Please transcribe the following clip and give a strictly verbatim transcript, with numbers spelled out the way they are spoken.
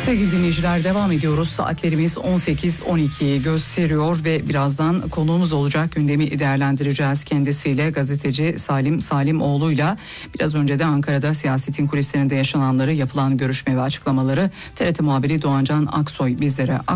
Sevgili dinleyiciler, devam ediyoruz. Saatlerimiz on sekiz on ikiyi gösteriyor ve birazdan konuğumuz olacak. Gündemi değerlendireceğiz kendisiyle. Gazeteci Salim Salimoğlu'yla biraz önce de Ankara'da siyasetin kulislerinde yaşananları, yapılan görüşme ve açıklamaları T R T muhabiri Doğancan Aksoy bizlere